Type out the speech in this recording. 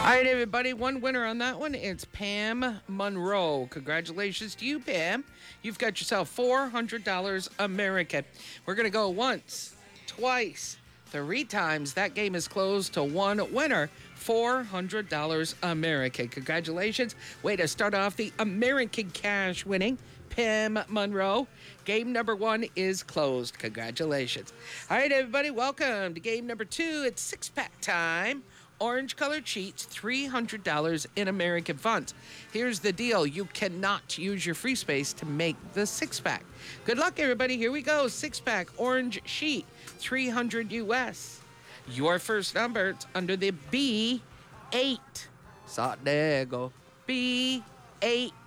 All right, everybody. One winner on that one. It's Pam Monroe. Congratulations to you, Pam. You've got yourself $400 American. We're going to go once, twice, three times. That game is closed to one winner. $400 American. Congratulations. Way to start off the American cash winning. Pam Monroe. Game number one is closed. Congratulations. All right, everybody. Welcome to game number two. It's six-pack time. Orange colored sheets, $300 in American funds. Here's the deal. You cannot use your free space to make the six-pack. Good luck, everybody. Here we go. Six-pack orange sheet, $300 US. Your first number, it's under the B8. There you go. B8.